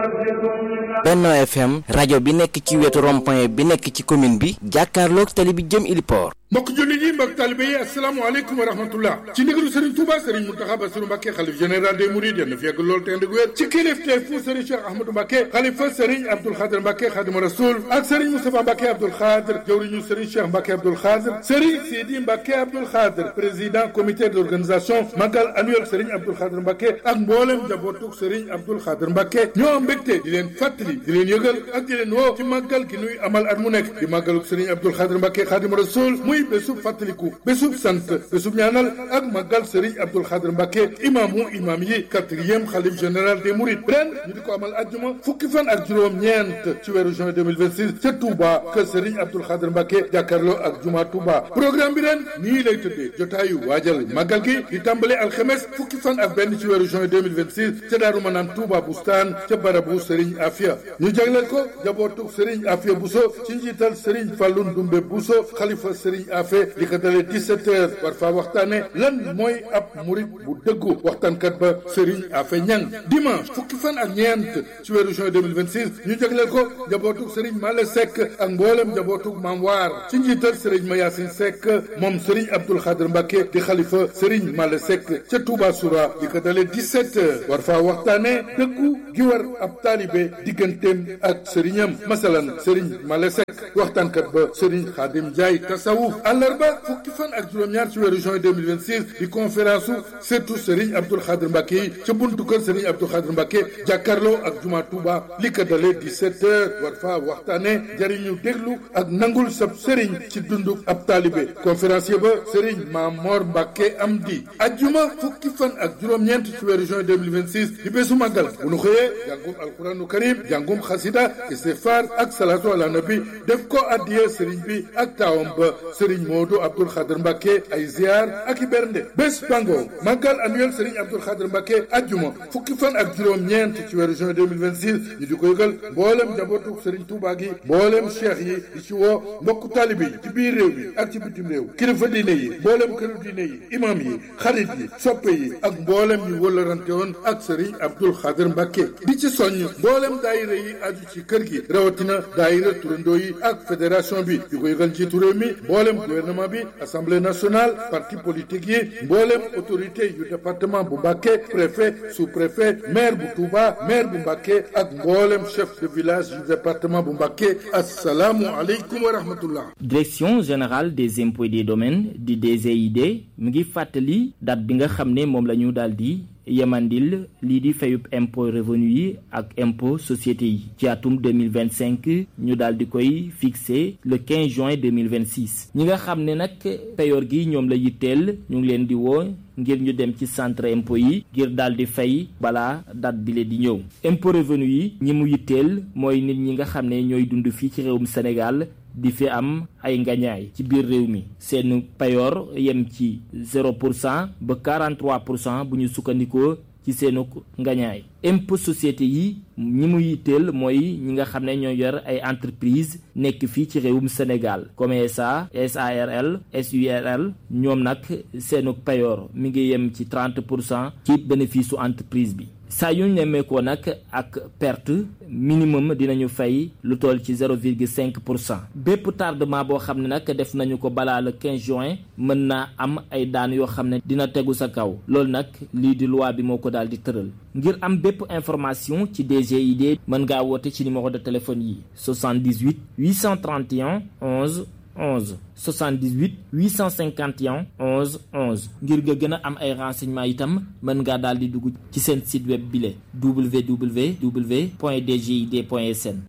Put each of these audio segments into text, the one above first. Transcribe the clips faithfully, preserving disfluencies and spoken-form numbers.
Benno F M rajo bi nekk ci wetu rond-point bi nekk ci commune bi jàkkaarloog tali bi jëm Iliport. mbokk jullit yi mbokk taalibe yi asalaamaaleykum wa rahmatullah ci ndigalu Serigne Touba Serigne Mountakha Bassirou Mbacké xalif général des Mourides yéen a fi yegg loolu te ànd ak wér ci kilifteefu Serigne Cheikh Ahmadou Mbacké xalifa Serigne Abdoul Khadr Mbacké Khadimu Rasoul ak Serigne Moustapha Mbacké Abdoul Khadr jawriñu Serigne Cheikh Mbacké Abdoul Khadr Serigne Sidi Mbacké Abdoul Khadr président comité d'organisation magal annuel Serigne Abdoul Khadr Mbacké ak mboolem jabootug Serigne Abdoul Khadr Mbacké ñoo mbégte di leen fàttali di leen yëgal ak di leen woo ci màggal gi nuy amal at mu nekk di màggalug Serigne Abdoul Khadr Mbacké Khadimu Rasoul muy bésub fàttaliku bésub sant bésub ñaanal ak màggal Serigne Abdoul Khadr Mbacké imaamu imaam yi quatrième xalif général des Mourides ren ñu di ko amal ajjuma fukki fan ak juróom-ñeent ci weeru juin deux mille vingt-six ca Touba kër Serigne Abdoul Khadr Mbacké jàkkaarloo ak juma Touba programme bi ren nii lay tëddee jotaayu waajal màggal gi di tàmbale alxemes fukki fan ak benn ci weeru juin deux mille vingt-six ca Daaru Manaan Touba Bustaan ca barabu Serigne Afia ñu jagleel ko jabootu Serigne Afia Bousso ci njiital Serigne Fallou Ndoumbe Bousso xalifa Serigne Afia li ko dalee dix-sept heures war faa waxtaane lan mooy ab murid bu dëggu waxtaankat ba Serigne Afia Ñang dimanche fukki fan ak ñeent ci weeru juin deux mille vingt-six ñu jagleel ko jabootu Serigne Male Seck ak mboolem jabootu Maam Waar ci njiital Serigne Mayasin Seck moom Serigne Abdoul Khadr Mbacké di xalifa Serigne Male Seck ca Touba Soura li ko dalee dix-sept heures war faa waxtaane dëggu gi war ab taalibe digganteem ak sëriñam masalan Serigne Male Seck waxtaankat ba Serigne Khadim Ndiaye tasawuf àllarba fukki fan ak juróom-ñaar ci weeru juin deux mille vingt-six di conférence u surtout Serigne Abdoul Khadr Mbacké yi ca buntu kër Serigne Abdoul Khadr Mbacké jàkkaarloo ak juma Touba li ko dalee dix-sept heures war faa waxtaane jariñu déglu ak nangul sab Serigne ci dundu ab taalibe conférencier ba Serigne Mamor Mbacké Amdi ajjuma fukki fan ak juróom-ñeent ci weeru juin deux mille vingt-six di bésu màggal bu nu xëyee jàngum alquranu karim jàngum xasida istighfar ak salatu ala nabi def ko addiye Serigne bi ak taawam ba Serigne Modou Abdoul Khadr Mbacké ay ziar ak i bernde bés bango màggal annuel Serigne Abdoul Khadr Mbacké ajjuma fukki fan ak juróom-ñeent ci weeru juin deux mille vingt-six ñu di ko yëgal mboolem njabootu Serigne Touba gi mboolem cheikh yi di ci woo mbokku taalibe yi ci biir réew mi ak ci bitim réew kilifa diine yi mboolem këru diine yi imam yi xarit yi soppe yi ak mboolem ñu wëllarante woon ak Serigne Abdoul Khadr Mbacké di ci soññ mboolem daayira yi aju ci kër gi rawatina daayira turandoo yi ak fédération bi di ko yëgal njiitu réew mi mboolem gouvernement bi assemblée nationale parti politique yi mboolem autorité yu département bu Mbacké préfet sous-préfet maire bu Touba maire bu Mbacké ak mboolem chef de village yu département bu Mbacké assalaamu aleykum wa rahmatullah. Direction générale des impôts et des domaines di D G I D mu ngi fàttali date bi nga xam ne moom la ñu daal di yemandil lii di fayub impôt revenu yi ak impôt société yi ci atum deux mille vingt-cinq ñu daal di koy fixé le quinze juin deux mille vingt-six ñi nga xam ne nag payoor gi ñoom la yitteel ñu ngi leen di woo ngir ñu dem ci centre impôt yi ngir daal di fay balaa date bi le di ñëw impôt revenu yi ñi mu yitteel mooy nit ñi nga xam ne ñooy dund fii ci réewum Sénégal di fi am ay ngañaay ci biir réew mi seen payoor yem ci zéro pour cent ba quarante-trois pour cent bu ñu sukkandikoo ci seenu ngañaay impôt société yi ñi mu yitteel mooy ñi nga xam ne ñoo yor ay entreprise nekk fii ci réewum Sénégal comme S A S A R L S U R L ñoom nag seenu payoor mi ngi yem ci trente pour cent ci bénéfice su entreprise bi saa yu ñu nemmeekoo nag ak perte minimum dinañu fay lu toll ci zéro virgule cinq pour cent bépp tardement boo xam ne nag def nañu ko balaa le quinze juin mën naa am ay daan yoo xam ne dina tegu sa kaw loolu nag lii di loi bi moo ko daal di tëral ngir am bépp information ci D G I D mën ngaa woote ci numéro de téléphone yi soixante-dix-huit huit cent trente et un onze onze soixante-dix-huit huit cent cinquante et un onze onze ngir nga gën a am ay renseignements itam mën ngaa daal di dugg ci seen site web bile w w w point d g i d point s n.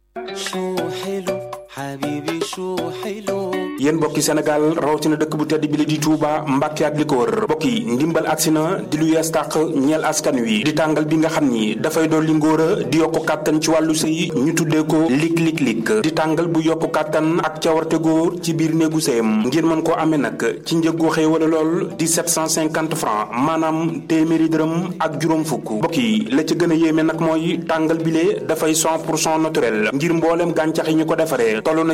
yéen mbokki Sénégal rawatina dëkk bu tedd bi li di Touba Mbacké ak li ko wër mbokk yi ndimbal agsi na di lu yees tàq ñeel askan wi di tàngal bi nga xam ni dafay dolli ngóora di yokku kàttan ci wàllu sëy ñu tuddee ko lik lik lik di tàngal bu yokku kàttan ak cawarte góor ci biir néegu sëyam ngir mën koo amee nag ci njëggu xëy wala lool di sept cent cinquante francs maanaam téeméeri dërëm ak juróom fukk mbokk yi la ca gën a yéeme nag mooy tàngal bile dafay cent pour cent naturel ngir mboolem gàncax yi ñu ko defaree toll na ci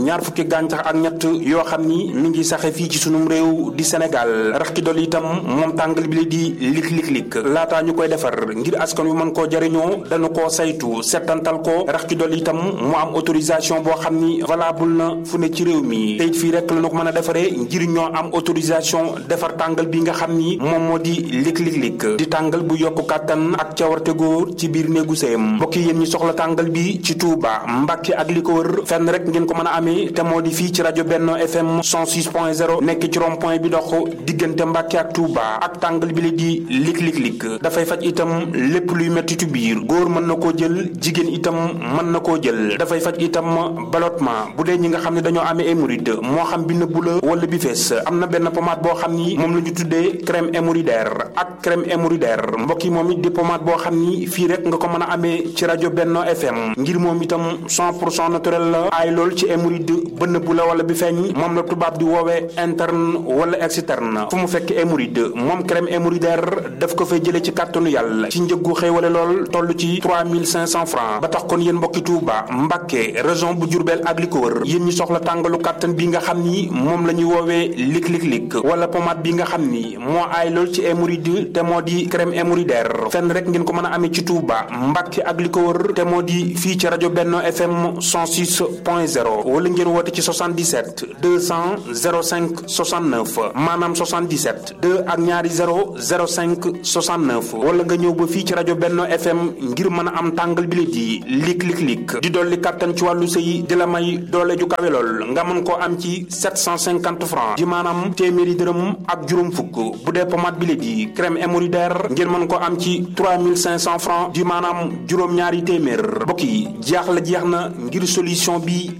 ñaar fukki gàncax ak ñett yoo xam ni mi ngi saxe fii ci sunum réew di Sénégal. rax ci dolli itam moom tàngal bi la di lik lik lik laataa ñu koy defar ngir askan wi mën koo jariñoo dañu koo saytu settantal ko rax ci dolli itam mu am autorisation boo xam ni valable na fu ne ci réew mi te it fii rek la ñu ko mën a defaree ngir ñoo am autorisation defar tàngal bi nga xam ni moom moo di lik lik lik di tàngal bu yokku kàttan ak cawarte góor ci biir néegu sëyam. mbokk yi yéen ñi soxla tàngal bi ci Touba Mbàkke ak li ko wër fenn rek ngeen ko mën a amee te moo di fii ci rajo Benno F M cent six point zéro nekk ci rond point bi dox diggante Mbàkke ak Touba ak tàngal bi la di lik lik lik dafay faj itam lépp luy mettitu biir góor mën na koo jël jigéen itam mën na koo jël dafay faj itam ballottement bu dee ñi nga xam ne dañoo amee hémorroïde moo xam bi nëbbu la wala bi fees am na benn pommade boo xam ni moom la ñu tuddee crème hémorroïdaire ak crème hémorroïdaire mbokk yi moom it di pommade boo xam ni fii rek nga ko mën a amee ci rajo Benno F M ngir moom itam cent pour cent naturel la aay lool ci hémorroïde ba nëbbu la wala bi feeñ moom la tubaab di woowee interne wala externe fu mu fekk hémorroïde moom crème hémorroïdaire daf ko fay jëlee ci kàttanu yàlla ci njëggu xéewale lool toll ci trois mille cinq cents francs ba tax kon yéen mbokki Touba Mbàkke région bu Diourbel ak li ko wër yéen ñi soxla tàngalu kàttan bi nga xam ni moom la ñuy woowee lik lik lik wala pommade bi nga xam ni moo aay lool ci hémorroïde te moo di crème hémorroïdaire fenn rek ngeen ko mën a amee ci Touba Mbàkke ak li ko wër te moo di fii ci rajo Benno F M cent six point zéro wala ngeen woote ci soixante-dix-sept deux cent zéro cinq soixante-neuf maanaam soixante-dix-sept deux ak ñaari zéro zéro cinq soixante-neuf wala nga ñëw ba fii ci rajo Benno F M ngir mën a am tàngal bi la di lik lik lik di dolli kàttan ci wàllu sëy di la may doole ju kawe lool nga mën koo am ci sept cent cinquante francs di maanaam téeméeri dërëm ak juróom fukk bu dee pommade bi la di crème hémorroïdaire ngir mën koo am ci trois mille cinq cents francs di maanaam juróom ñaari téeméer mbokk yi jeex la jeex na ngir solution bi